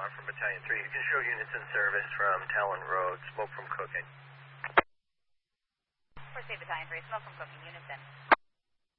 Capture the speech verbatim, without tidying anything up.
alarm from Battalion three. You can show units in service from Talon Road, smoke from cooking. First Aid Battalion three, smoke from cooking, units in.